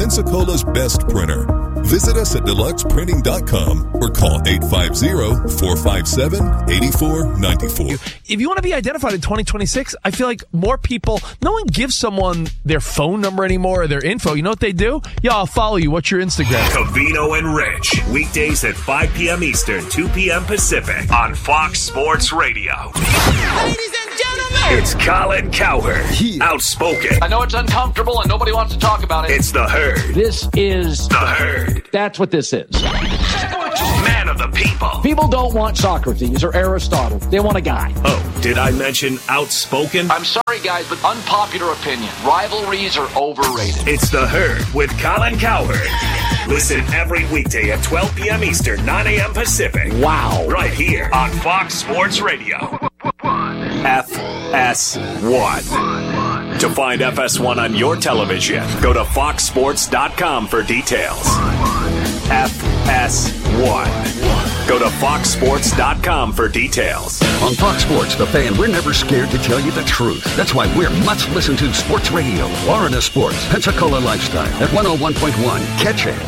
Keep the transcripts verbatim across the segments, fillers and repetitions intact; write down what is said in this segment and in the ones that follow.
Pensacola's best printer. Visit us at deluxe printing dot com or call eight five zero, four five seven, eight four nine four. If you want to be identified in twenty twenty-six, I feel like more people, no one gives someone their phone number anymore or their info. You know what they do? Yo, I'll follow you. What's your Instagram? Covino and Rich. Weekdays at five p.m. Eastern, two p.m. Pacific on Fox Sports Radio. Ladies and gentlemen, it's Colin Cowherd. Outspoken. I know it's uncomfortable and nobody wants to talk about it. It's The Herd. This is The Herd. That's what this is. Man of the people. People don't want Socrates or Aristotle. They want a guy. Oh, did I mention outspoken? I'm sorry, guys, but unpopular opinion. Rivalries are overrated. It's The Herd with Colin Cowherd. Listen every weekday at twelve p.m. Eastern, nine a.m. Pacific. Wow. Right here on Fox Sports Radio. F S one. To find F S one on your television, go to fox sports dot com for details. F S one. Go to fox sports dot com for details. On Fox Sports, The Fan, we're never scared to tell you the truth. That's why we're much listened to sports radio. Florida Sports, Pensacola Lifestyle at one oh one point one. Catch it.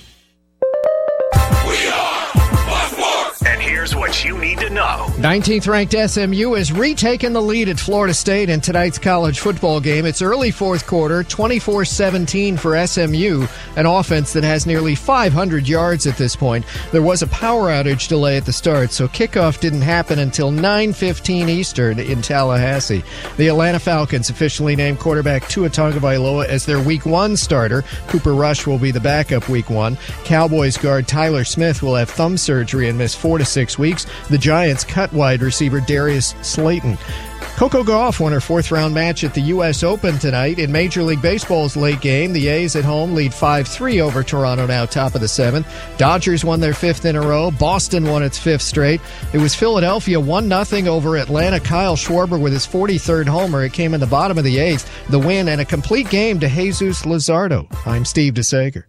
Here's what you need to know. nineteenth ranked S M U has retaken the lead at Florida State in tonight's college football game. It's early fourth quarter, twenty-four seventeen for S M U, an offense that has nearly five hundred yards at this point. There was a power outage delay at the start, so kickoff didn't happen until nine fifteen Eastern in Tallahassee. The Atlanta Falcons officially named quarterback Tua Tagovailoa as their week one starter. Cooper Rush will be the backup week one. Cowboys guard Tyler Smith will have thumb surgery and miss four to six weeks. The Giants cut wide receiver Darius Slayton. Coco Gauff won her fourth-round match at the U S Open tonight. In Major League Baseball's late game, the A's at home lead five three over Toronto, now top of the seventh. Dodgers won their fifth in a row. Boston won its fifth straight. It was Philadelphia one nothing over Atlanta. Kyle Schwarber with his forty-third homer. It came in the bottom of the eighth. The win and a complete game to Jesus Luzardo. I'm Steve DeSager.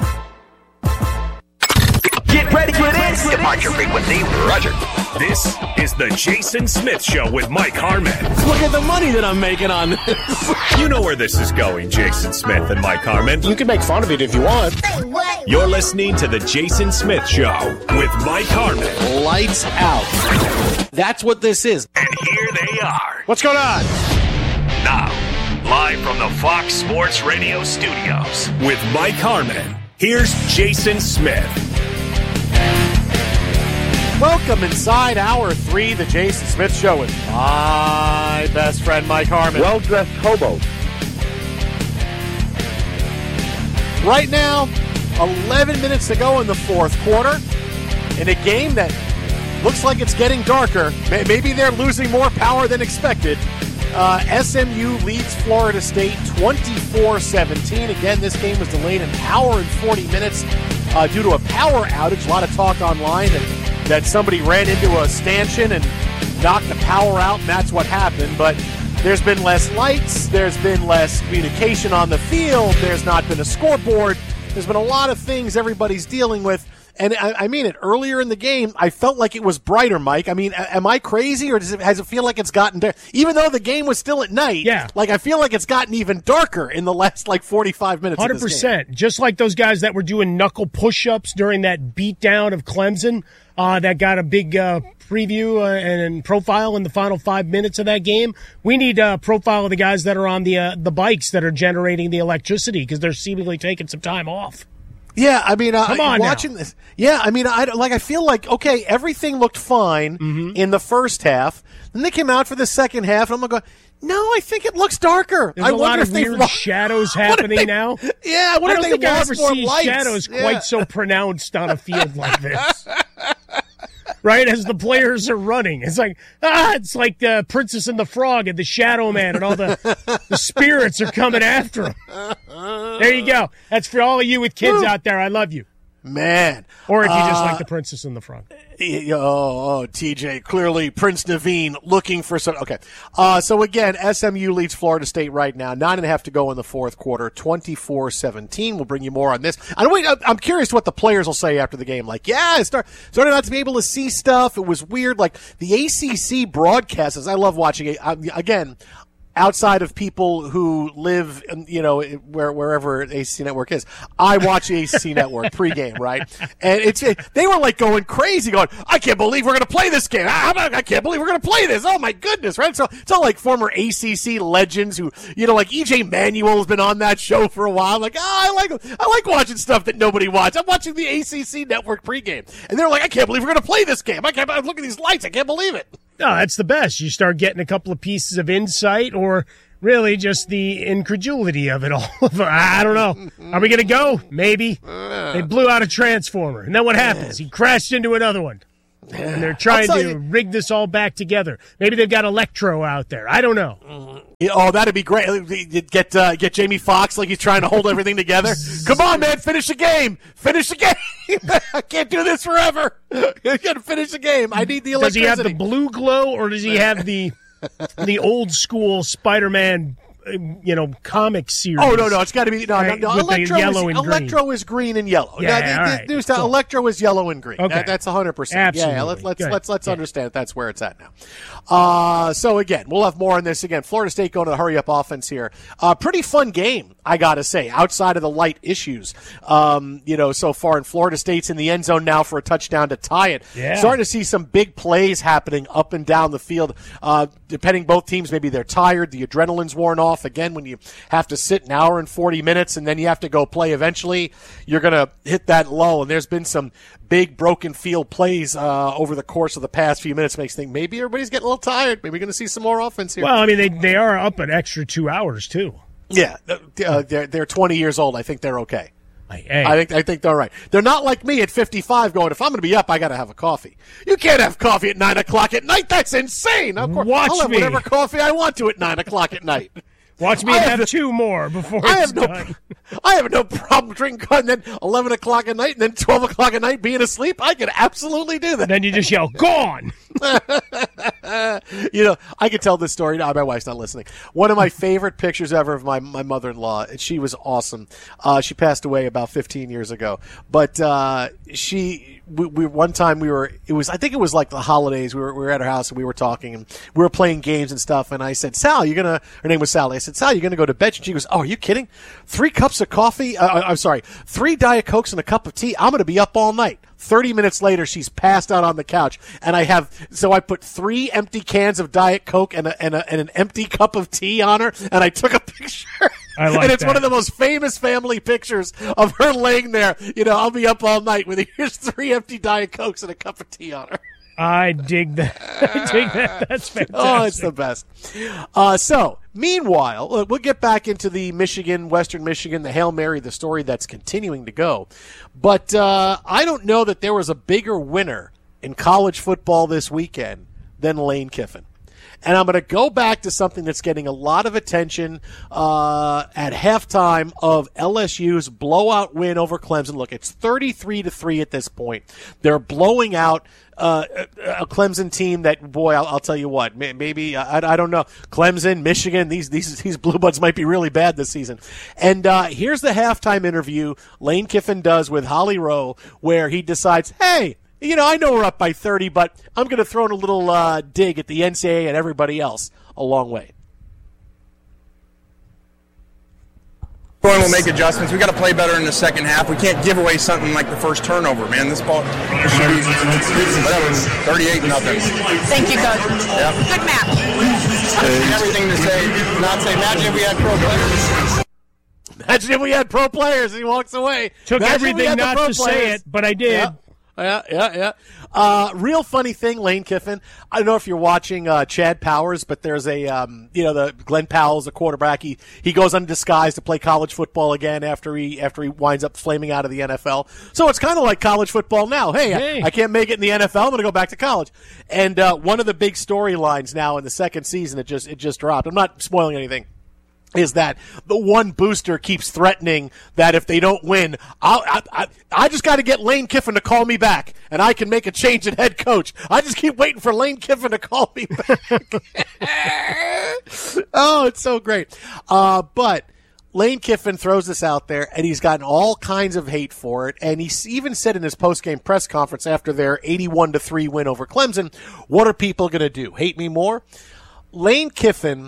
Get ready for this. Departure frequency, Roger. This is the Jason Smith Show with Mike Harmon. Look at the money that I'm making on this. You know where this is going, Jason Smith and Mike Harmon. You can make fun of it if you want. You're listening to the Jason Smith Show with Mike Harmon. Lights out. That's what this is. And here they are. What's going on? Now, live from the Fox Sports Radio studios with Mike Harmon. Here's Jason Smith. Welcome inside hour three, the Jason Smith Show with my best friend, Mike Harmon. Well-dressed hobos. Right now, eleven minutes to go in the fourth quarter, in a game that looks like it's getting darker. Maybe they're losing more power than expected. Uh, S M U leads Florida State twenty-four seventeen. Again, this game was delayed an hour and forty minutes uh, due to a power outage. A lot of talk online that that somebody ran into a stanchion and knocked the power out, and that's what happened. But there's been less lights, there's been less communication on the field, there's not been a scoreboard, there's been a lot of things everybody's dealing with. And I, I mean it, earlier in the game, I felt like it was brighter, Mike. I mean, am I crazy, or does it, has it feel like it's gotten dark? Even though the game was still at night, yeah. like I feel like it's gotten even darker in the last like forty-five minutes one hundred of percent. this game. Just like those guys that were doing knuckle push-ups during that beatdown of Clemson, uh, that got a big uh, preview uh, and profile in the final five minutes of that game. We need a profile of the guys that are on the uh, the bikes that are generating the electricity because they're seemingly taking some time off. Yeah, I mean, uh, Come on watching now. this. Yeah, I mean, I like. I feel like okay, everything looked fine mm-hmm. in the first half. Then they came out for the second half, and I'm going, no, I think it looks darker. There's I a lot of weird lost, shadows happening they, now. Yeah, I wonder I don't if they think I lost ever more see lights. shadows yeah. quite so pronounced on a field like this. Right, as the players are running. It's like, ah, it's like the Princess and the Frog and the Shadow Man and all the, the spirits are coming after him. There you go. That's for all of you with kids out there. I love you. Man. Or if you just uh, like the Princess and the Frog. Oh, oh, T J, clearly Prince Naveen looking for some. Okay. Uh, so again, S M U leads Florida State right now. Nine and a half to go in the fourth quarter, twenty-four seventeen. We'll bring you more on this. I wait, I'm curious what the players will say after the game. Like, yeah, I start, started not to be able to see stuff. It was weird. Like the A C C broadcasters, I love watching it. I, again, outside of people who live, in, you know, where wherever A C C Network is, I watch the A C C Network pregame, right? And it's they were like going crazy, going, I can't believe we're going to play this game. I, I can't believe we're going to play this. Oh my goodness, right? So it's all like former A C C legends who, you know, like E J Manuel has been on that show for a while. Like, oh, I like I like watching stuff that nobody watched. I'm watching the A C C Network pregame, and they're like, I can't believe we're going to play this game. I can't. Look at these lights. I can't believe it. No, that's the best. You start getting a couple of pieces of insight or really just the incredulity of it all. I don't know. Are we going to go? Maybe. They blew out a transformer. And then what happens? He crashed into another one. And they're trying to you. rig this all back together. Maybe they've got Electro out there. I don't know. Yeah, oh, that'd be great. Get uh, get Jamie Foxx like he's trying to hold everything together. Come on, man, finish the game. Finish the game. I can't do this forever. You got to finish the game. I need the electricity. Does he have the blue glow, or does he have the the old school Spider-Man, you know, comic series? Oh, no, no, it's got to be no, no, no. Electro, yellow is, and Electro green. is green and yellow. Yeah, yeah, all the, right. the, the, cool. Electro is yellow and green. Okay. That, that's one hundred percent. Absolutely. Yeah, yeah let's let's Good. let's, let's yeah. understand that's where it's at now. Uh, so again, we'll have more on this again. Florida State going to the hurry up offense here. Uh, pretty fun game, I got to say, outside of the light issues. Um, you know, so far, and Florida State's in the end zone now for a touchdown to tie it. Yeah. Starting to see some big plays happening up and down the field. Uh, depending both teams, maybe they're tired, the adrenaline's worn off. Again, when you have to sit an hour and forty minutes and then you have to go play eventually, you're going to hit that low. And there's been some big broken field plays uh, over the course of the past few minutes. Makes you think maybe everybody's getting a little tired. Maybe we're going to see some more offense here. Well, I mean, they they are up an extra two hours, too. Yeah, uh, they're, they're twenty years old. I think they're okay. Hey. I think I think they're right. They're not like me at fifty-five going, if I'm going to be up, I got to have a coffee. You can't have coffee at nine o'clock at night. That's insane. Of course, Watch I'll have me. whatever coffee I want to at nine o'clock at night. Watch me I have, have two more before I it's have no, done. I have no problem drinking and then eleven o'clock at night and then twelve o'clock at night being asleep. I can absolutely do that. Then you just yell, gone! You know, I could tell this story. No, my wife's not listening. One of my favorite pictures ever of my, my mother-in-law, and she was awesome. Uh, she passed away about fifteen years ago. But uh, she, we, we one time we were, it was, I think it was like the holidays. We were, we were at her house and we were talking and we were playing games and stuff. And I said, Sal, you're going to, her name was Sally. I said, Sal, you're going to go to bed? And she goes, oh, are you kidding? Three cups of coffee? Uh, I'm sorry, three Diet Cokes and a cup of tea? I'm going to be up all night. thirty minutes later, she's passed out on the couch, and I have so I put three empty cans of Diet Coke and a, and, a, and an empty cup of tea on her, and I took a picture. I like and it's that. one of the most famous family pictures of her laying there. You know, I'll be up all night with here's three empty Diet Cokes and a cup of tea on her. I dig that. I dig that. That's fantastic. Oh, it's the best. Uh, so, meanwhile, look, we'll get back into the Michigan, Western Michigan, the Hail Mary, the story that's continuing to go. But uh, I don't know that there was a bigger winner in college football this weekend than Lane Kiffin. And I'm going to go back to something that's getting a lot of attention uh, at halftime of L S U's blowout win over Clemson. Look, it's thirty-three to three at this point. They're blowing out uh, a Clemson team that, boy, I'll, I'll tell you what, maybe, I, I don't know, Clemson, Michigan, these these these Blue Buds might be really bad this season. And uh, here's the halftime interview Lane Kiffin does with Holly Rowe where he decides, hey, you know, I know we're up by thirty, but I'm going to throw in a little uh, dig at the N C double A and everybody else a long way. We'll make adjustments. We got to play better in the second half. We can't give away something like the first turnover, man. This ball this should be whatever, thirty-eight nothing. Thank you, coach. Yeah. Good match. Everything to say, not say. Imagine if we had pro players. Imagine if we had pro players. He walks away. Took Imagine everything not to players. say it, but I did. Yeah. Yeah, yeah, yeah. Uh, real funny thing, Lane Kiffin. I don't know if you're watching uh, Chad Powers, but there's a, um, you know, the Glenn Powell's a quarterback. He he goes undisguised to play college football again after he after he winds up flaming out of the N F L. So it's kind of like college football now. Hey, hey. I, I can't make it in the N F L. I'm going to go back to college. And uh, one of the big storylines now in the second season, it just it just dropped. I'm not spoiling anything. Is that the one booster keeps threatening that if they don't win, I'll, I, I, I just got to get Lane Kiffin to call me back, and I can make a change at head coach. I just keep waiting for Lane Kiffin to call me back. Oh, it's so great. Uh, but Lane Kiffin throws this out there, and he's gotten all kinds of hate for it. And he even said in his post-game press conference after their eighty-one to three win over Clemson, what are people going to do? Hate me more? Lane Kiffin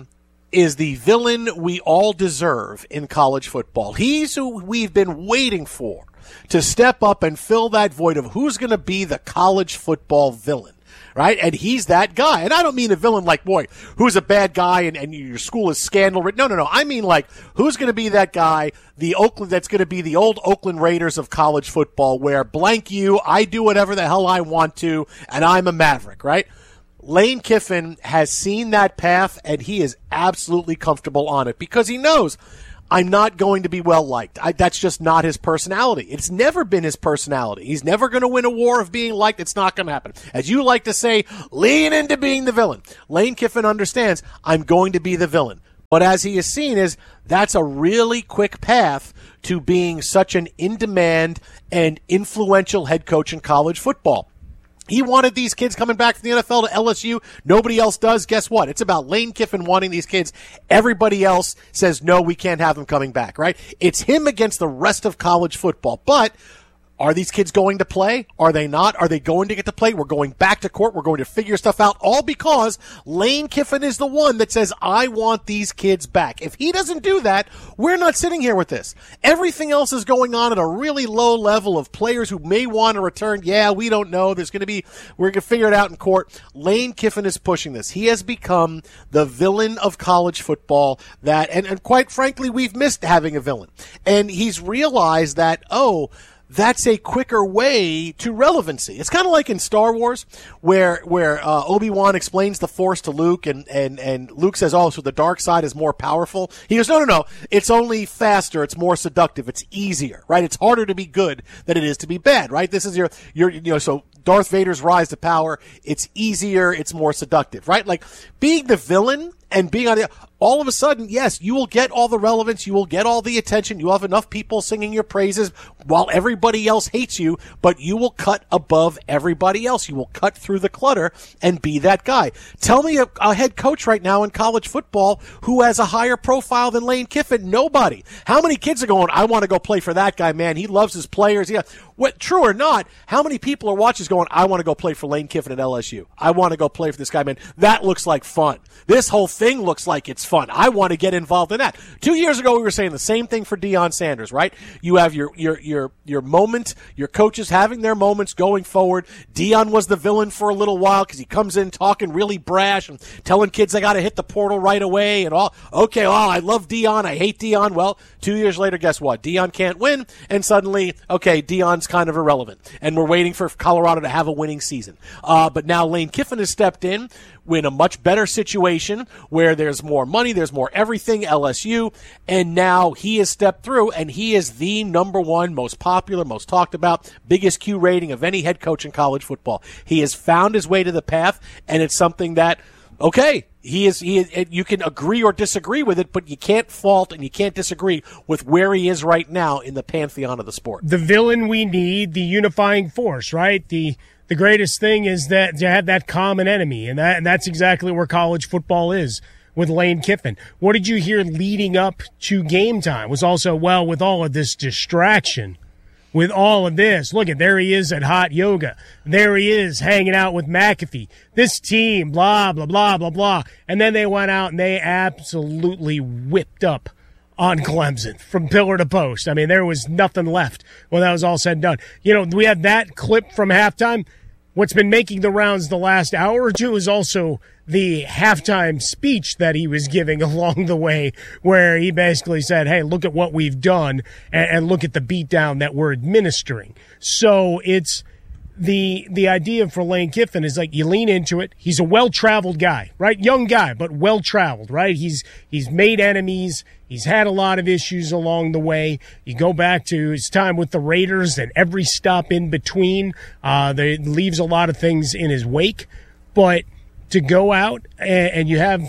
is the villain we all deserve in college football. He's who we've been waiting for to step up and fill that void of who's going to be the college football villain. Right? And he's that guy. And I don't mean a villain like, boy, who's a bad guy and, and your school is scandal. No, no, no. I mean like, who's going to be that guy, the Oakland, that's going to be the old Oakland Raiders of college football, where blank you, I do whatever the hell I want to, and I'm a maverick, right? Lane Kiffin has seen that path, and he is absolutely comfortable on it because he knows, I'm not going to be well liked. I, that's just not his personality. It's never been his personality. He's never going to win a war of being liked. It's not going to happen. As you like to say, lean into being the villain. Lane Kiffin understands, I'm going to be the villain. But as he has seen is, that's a really quick path to being such an in-demand and influential head coach in college football. He wanted these kids coming back from the N F L to L S U. Nobody else does. Guess what? It's about Lane Kiffin wanting these kids. Everybody else says, no, we can't have them coming back, right? It's him against the rest of college football. But are these kids going to play? Are they not? Are they going to get to play? We're going back to court. We're going to figure stuff out, all because Lane Kiffin is the one that says, I want these kids back. If he doesn't do that, we're not sitting here with this. Everything else is going on at a really low level of players who may want to return. Yeah, we don't know. There's going to be, we're going to figure it out in court. Lane Kiffin is pushing this. He has become the villain of college football that, and, and quite frankly, we've missed having a villain. And he's realized that, oh, that's a quicker way to relevancy. It's kind of like in Star Wars, where where uh, Obi-Wan explains the Force to Luke, and, and, and Luke says, oh, so the dark side is more powerful? He goes, no, no, no. It's only faster. It's more seductive. It's easier, right? It's harder to be good than it is to be bad, right? This is your, your you know, so Darth Vader's rise to power. It's easier. It's more seductive, right? Like being the villain and being on the, all of a sudden, yes, you will get all the relevance, you will get all the attention, you will have enough people singing your praises while everybody else hates you, but you will cut above everybody else. You will cut through the clutter and be that guy. Tell me a, a head coach right now in college football who has a higher profile than Lane Kiffin. Nobody. How many kids are going, I want to go play for that guy, man. He loves his players. Yeah. What, true or not, how many people are watching going, I want to go play for Lane Kiffin at L S U. I want to go play for this guy, man. That looks like fun. This whole thing looks like it's fun. I want to get involved in that. Two years ago, we were saying the same thing for Deion Sanders, right? You have your your your your moment, your coaches having their moments going forward. Deion was the villain for a little while because he comes in talking really brash and telling kids they got to hit the portal right away and all. Okay, oh, I love Deion. I hate Deion. Well, two years later, guess what? Deion can't win, and suddenly, okay, Deion's kind of irrelevant, and we're waiting for Colorado to have a winning season. Uh, but now Lane Kiffin has stepped in. We're in a much better situation where there's more money, there's more everything, L S U, and now he has stepped through, and he is the number one, most popular, most talked about, biggest Q rating of any head coach in college football. He has found his way to the path, and it's something that, okay, he is. He is, you can agree or disagree with it, but you can't fault and you can't disagree with where he is right now in the pantheon of the sport. The villain we need, the unifying force, right? The the greatest thing is that to have that common enemy, and that and that's exactly where college football is with Lane Kiffin. What did you hear leading up to game time? Was also, well, with all of this distraction, with all of this, look at, there he is at hot yoga. There he is hanging out with McAfee. This team, blah, blah, blah, blah, blah. And then they went out and they absolutely whipped up on Clemson from pillar to post. I mean, there was nothing left when that was all said and done. You know, we had that clip from halftime. What's been making the rounds the last hour or two is also the halftime speech that he was giving along the way, where he basically said, hey, look at what we've done and, and look at the beatdown that we're administering. So it's the the idea for Lane Kiffin is like you lean into it. He's a well-traveled guy, right? Young guy, but well-traveled, right? He's he's made enemies. He's had a lot of issues along the way. You go back to his time with the Raiders and every stop in between, uh, that leaves a lot of things in his wake. But to go out and, and you have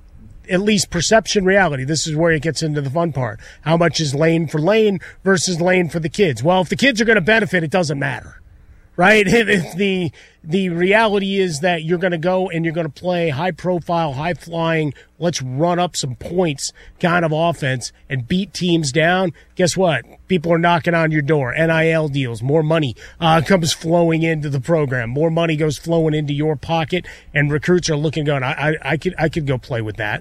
at least perception reality, this is where it gets into the fun part. How much is Lane for Lane versus Lane for the kids? Well, if the kids are going to benefit, it doesn't matter. Right? If the the reality is that you're going to go and you're going to play high-profile, high-flying, let's run up some points kind of offense and beat teams down, guess what? People are knocking on your door. N I L deals, more money uh, comes flowing into the program. More money goes flowing into your pocket, and recruits are looking, going, I, I, I could I could go play with that.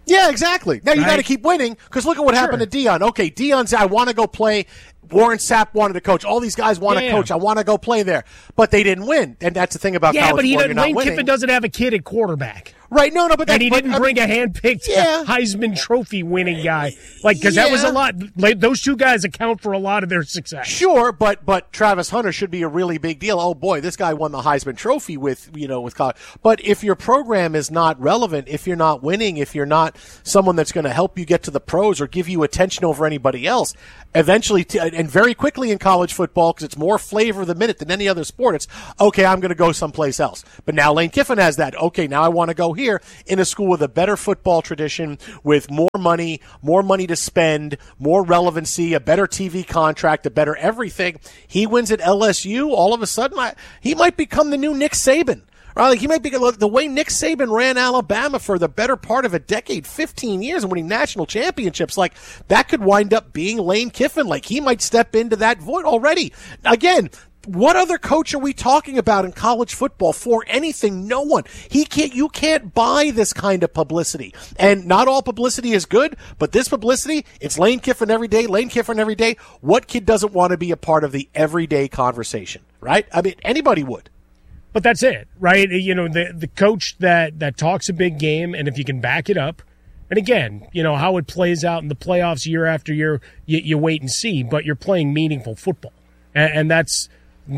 Yeah, exactly. Now you Right? got to keep winning because look at what Sure. happened to Dion. Okay, Dion's, I want to go play. Warren Sapp wanted to coach. All these guys want to Yeah. coach. I want to go play there. But they didn't win. And that's the thing about Yeah, college but he football. doesn't, You're not Lane winning. Kiffin doesn't have a kid at quarterback. Right, no, no, but that, And he but, didn't I bring mean, a hand-picked Yeah. Heisman Trophy winning guy. Like, because that was a Yeah. lot. Like, those two guys account for a lot of their success. Sure, but but Travis Hunter should be a really big deal. Oh boy, this guy won the Heisman Trophy with you know with college. But if your program is not relevant, if you're not winning, if you're not someone that's going to help you get to the pros or give you attention over anybody else, eventually t- and very quickly in college football because it's more flavor of the minute than any other sport. It's okay, I'm going to go someplace else. But now Lane Kiffin has that. Okay, now I want to go here in a school with a better football tradition, with more money, more money to spend, more relevancy, a better T V contract, a better everything. He wins at L S U. All of a sudden, I, he might become the new Nick Saban. Right? Like he might be the way Nick Saban ran Alabama for the better part of a decade, fifteen years, and winning national championships. Like that could wind up being Lane Kiffin. Like he might step into that void already. Again, what other coach are we talking about in college football for anything? No one. He can't, you can't buy this kind of publicity. And not all publicity is good, but this publicity, it's Lane Kiffin every day, Lane Kiffin every day. What kid doesn't want to be a part of the everyday conversation, right? I mean, anybody would. But that's it, right? You know, the the coach that, that talks a big game, and if you can back it up, and again, you know, how it plays out in the playoffs year after year, you, you wait and see, but you're playing meaningful football. And, and that's,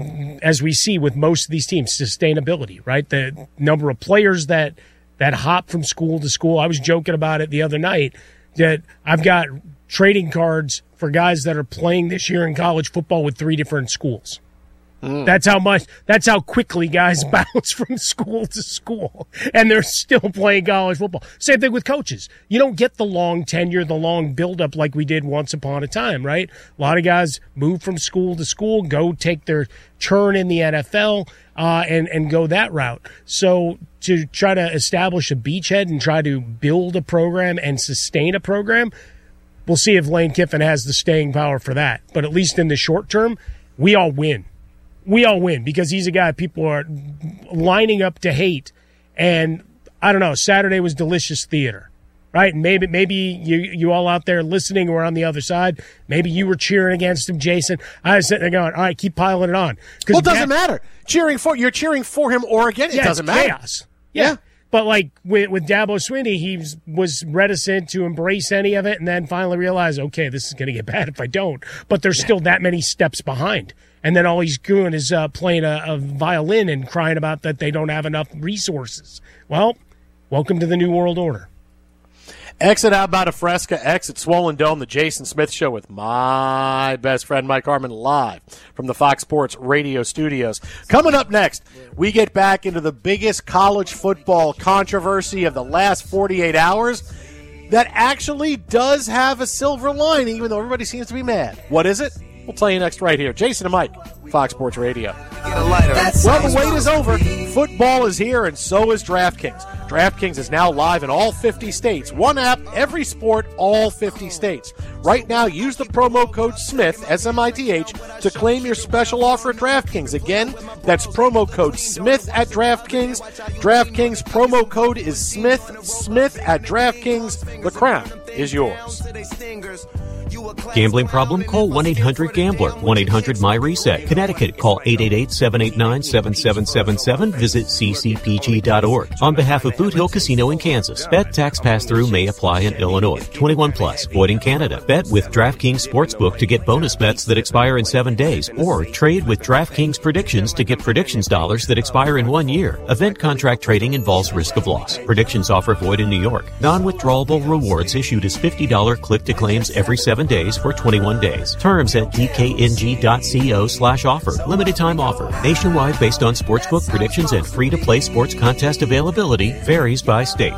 as we see with most of these teams, sustainability, right? The number of players that that hop from school to school. I was joking about it the other night that I've got trading cards for guys that are playing this year in college football with three different schools. Mm. That's how much, that's how quickly guys bounce from school to school, and they're still playing college football. Same thing with coaches. You don't get the long tenure, the long buildup like we did once upon a time, right? A lot of guys move from school to school, go take their turn in the N F L, uh, and, and go that route. So to try to establish a beachhead and try to build a program and sustain a program, we'll see if Lane Kiffin has the staying power for that. But at least in the short term, we all win. We all win because he's a guy people are lining up to hate. And I don't know, Saturday was delicious theater, right? And maybe maybe you you all out there listening were on the other side. Maybe you were cheering against him, Jason. I was sitting there going, all right, keep piling it on. Well, it doesn't that, matter. Cheering for You're cheering for him or against it. Yeah, doesn't it's matter. Chaos. Yeah. yeah. But like with, with Dabo Swinney, he was, was reticent to embrace any of it and then finally realized, okay, this is going to get bad if I don't. But there's still that many steps behind. And then all he's doing is uh, playing a, a violin and crying about that they don't have enough resources. Well, welcome to the New World Order. Exit out about a Fresca, exit Swollen Dome, the Jason Smith Show with my best friend Mike Harmon live from the Fox Sports Radio studios. Coming up next, we get back into the biggest college football controversy of the last forty-eight hours that actually does have a silver lining, even though everybody seems to be mad. What is it? We'll tell you next right here. Jason and Mike, Fox Sports Radio. Well, the wait is over. Football is here, and so is DraftKings. DraftKings is now live in all fifty states. One app, every sport, all fifty states. Right now, use the promo code SMITH, S M I T H, to claim your special offer at DraftKings. Again, that's promo code SMITH at DraftKings. DraftKings promo code is SMITH, SMITH at DraftKings. The crown is yours. Gambling problem? Call one eight hundred gambler. one eight hundred my reset. Connecticut, call eight eight eight, seven eight nine, seven seven seven seven. Visit c c p g dot org. On behalf of Boot Hill Casino in Kansas, bet tax pass-through may apply in Illinois. twenty-one plus, void in Canada. Bet with DraftKings Sportsbook to get bonus bets that expire in seven days, or trade with DraftKings Predictions to get predictions dollars that expire in one year. Event contract trading involves risk of loss. Predictions offer void in New York. Non-withdrawable rewards issued as fifty dollars click-to-claims every seven days for twenty-one days. Terms at d k n g dot co slash offer. Limited time offer. Nationwide based on sportsbook predictions and free-to-play sports contest availability. Varies by state.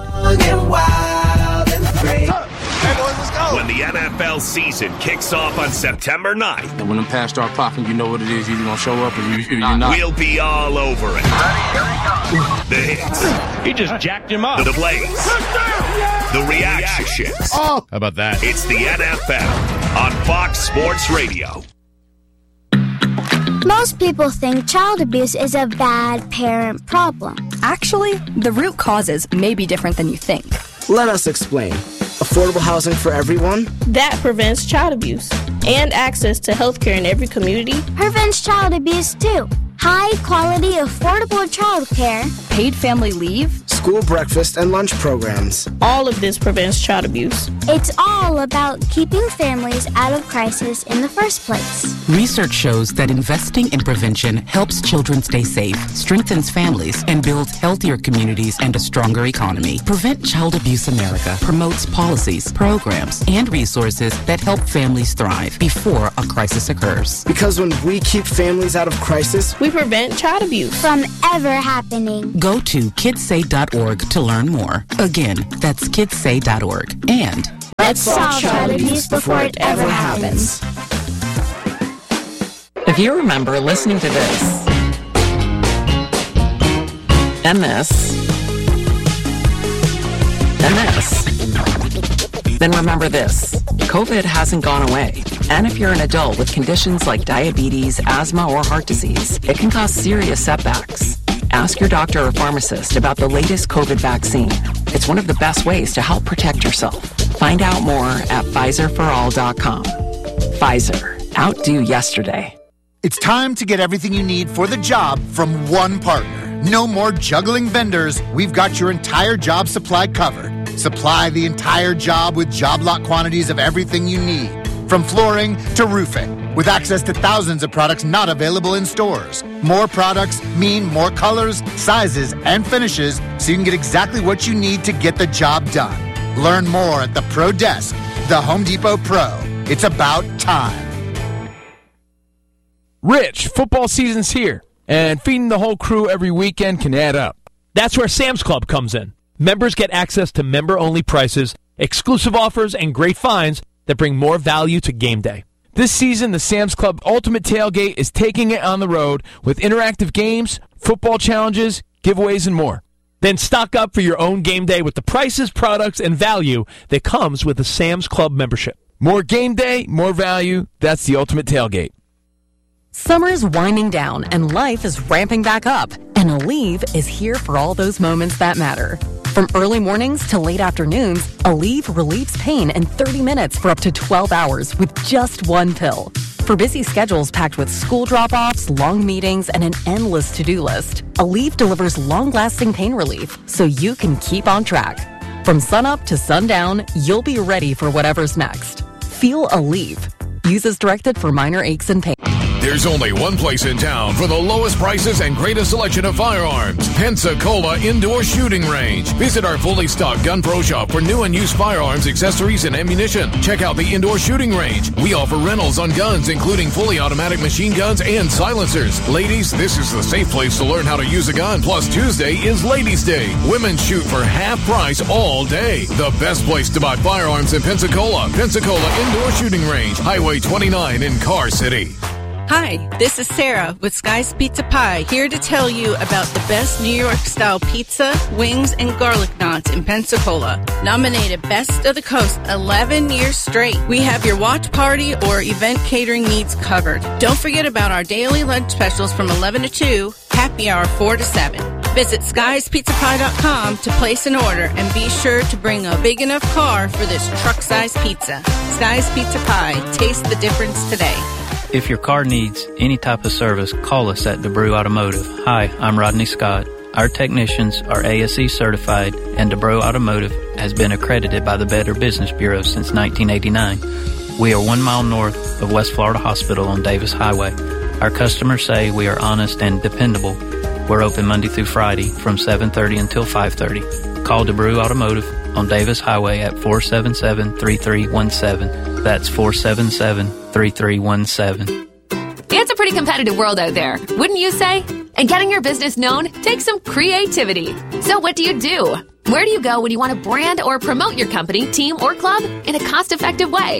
When the N F L season kicks off on September ninth. And when them pass start popping, you know what it is. You're going to show up or you, you're not. We'll be all over it. The hits. He just jacked him up. The plays. The reactions. Oh, how about that? It's the N F L on Fox Sports Radio. Most people think child abuse is a bad parent problem. Actually, the root causes may be different than you think. Let us explain. Affordable housing for everyone? That prevents child abuse. And access to health care in every community prevents child abuse too. High quality, affordable child care. Paid family leave. School breakfast and lunch programs. All of this prevents child abuse. It's all about keeping families out of crisis in the first place. Research shows that investing in prevention helps children stay safe, strengthens families, and builds healthier communities and a stronger economy. Prevent Child Abuse America promotes policies, programs, and resources that help families thrive before a crisis occurs. Because when we keep families out of crisis, we prevent child abuse from ever happening. Go to kids say dot org to learn more. Again, that's kids say dot org. And let's solve child abuse before it ever happens. If you remember listening to this and this and this, then remember this. COVID hasn't gone away. And if you're an adult with conditions like diabetes, asthma, or heart disease, it can cause serious setbacks. Ask your doctor or pharmacist about the latest COVID vaccine. It's one of the best ways to help protect yourself. Find out more at Pfizer for all dot com. Pfizer. Outdo yesterday. It's time to get everything you need for the job from one partner. No more juggling vendors. We've got your entire job supply covered. Supply the entire job with job lot quantities of everything you need. From flooring to roofing, with access to thousands of products not available in stores. More products mean more colors, sizes, and finishes, so you can get exactly what you need to get the job done. Learn more at the Pro Desk, the Home Depot Pro. It's about time. Rich, football season's here, and feeding the whole crew every weekend can add up. That's where Sam's Club comes in. Members get access to member-only prices, exclusive offers, and great finds that bring more value to game day. This season, the Sam's Club Ultimate Tailgate is taking it on the road with interactive games, football challenges, giveaways, and more. Then stock up for your own game day with the prices, products, and value that comes with a Sam's Club membership. More game day, more value. That's the Ultimate Tailgate. Summer's winding down and life is ramping back up. And Aleve is here for all those moments that matter. From early mornings to late afternoons, Aleve relieves pain in thirty minutes for up to twelve hours with just one pill. For busy schedules packed with school drop-offs, long meetings, and an endless to-do list, Aleve delivers long-lasting pain relief so you can keep on track. From sunup to sundown, you'll be ready for whatever's next. Feel Aleve. Use as directed for minor aches and pain. There's only one place in town for the lowest prices and greatest selection of firearms. Pensacola Indoor Shooting Range. Visit our fully stocked Gun Pro Shop for new and used firearms, accessories, and ammunition. Check out the Indoor Shooting Range. We offer rentals on guns, including fully automatic machine guns and silencers. Ladies, this is the safe place to learn how to use a gun. Plus, Tuesday is Ladies' Day. Women shoot for half price all day. The best place to buy firearms in Pensacola. Pensacola Indoor Shooting Range. Highway twenty-nine in Car City. Hi, this is Sarah with Sky's Pizza Pie, here to tell you about the best New York-style pizza, wings, and garlic knots in Pensacola. Nominated Best of the Coast eleven years straight. We have your watch party or event catering needs covered. Don't forget about our daily lunch specials from eleven to two, happy hour four to seven. Visit skies pizza pie dot com to place an order and be sure to bring a big enough car for this truck-sized pizza. Sky's Pizza Pie. Taste the difference today. If your car needs any type of service, call us at DeBrew Automotive. Hi, I'm Rodney Scott. Our technicians are A S E certified, and DeBrew Automotive has been accredited by the Better Business Bureau since nineteen eighty-nine. We are one mile north of West Florida Hospital on Davis Highway. Our customers say we are honest and dependable. We're open Monday through Friday from seven thirty until five thirty. Call DeBrew Automotive on Davis Highway at four seven seven, three three one seven. That's four seven seven, three three one seven. It's a pretty competitive world out there, wouldn't you say? And getting your business known takes some creativity. So what do you do? Where do you go when you want to brand or promote your company, team, or club in a cost-effective way?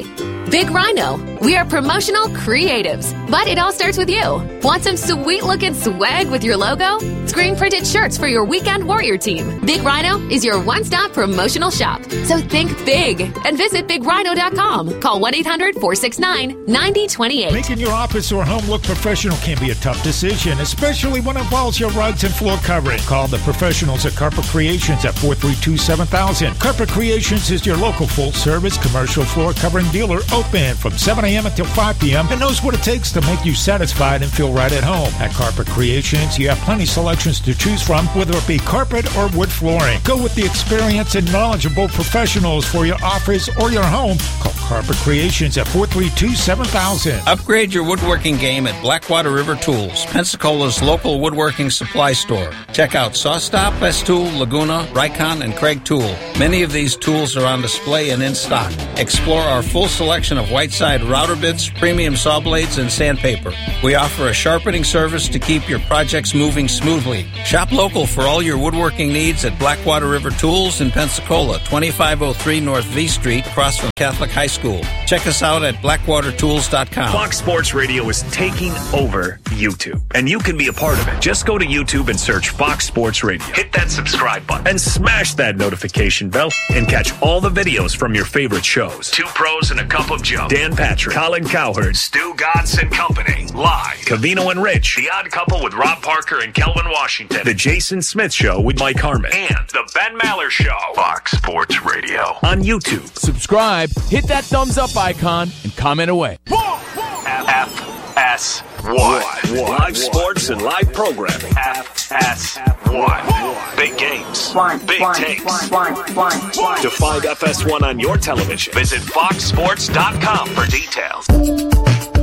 Big Rhino. We are promotional creatives, but it all starts with you. Want some sweet-looking swag with your logo? Screen-printed shirts for your weekend warrior team. Big Rhino is your one-stop promotional shop. So think big and visit big rhino dot com. Call one eight hundred four six nine nine zero two eight. Making your office or home look professional can be a tough decision, especially when it involves your rugs and floor covering. Call the professionals at Carpet Creations at four three two, seven thousand. Carpet Creations is your local full-service commercial floor covering dealer, open from seven a.m. until five p.m. and knows what it takes to make you satisfied and feel right at home. At Carpet Creations, you have plenty of selections to choose from, whether it be carpet or wood flooring. Go with the experienced and knowledgeable professionals for your office or your home. Call Carpet Creations at four three two, seven thousand. Upgrade your woodworking game at Blackwater River Tools, Pensacola's local woodworking supply store. Check out SawStop, Festool, Laguna, Rycon, and Craig Tool. Many of these tools are on display and in stock. Explore our full selection of Whiteside router bits, premium saw blades, and sandpaper. We offer a sharpening service to keep your projects moving smoothly. Shop local for all your woodworking needs at Blackwater River Tools in Pensacola, twenty-five oh three North V Street, across from Catholic High School. Check us out at blackwater tools dot com. Fox Sports Radio is taking over YouTube, and you can be a part of it. Just go to YouTube and search Fox Sports Radio. Hit that subscribe button and smash that notification bell and catch all the videos from your favorite shows. Two Pros and a Cup of Joe. Dan Patrick, Colin Cowherd, Stu Godson and Company. Live. Cavino and Rich. The Odd Couple with Rob Parker and Kelvin Washington. The Jason Smith Show with Mike Harmon. And The Ben Maller Show. Fox Sports Radio on YouTube. Subscribe, hit that thumbs up icon, and comment away. F S one. Live sports and live programming. F S one. Big games. Big takes. To find F S one on your television, visit fox sports dot com for details.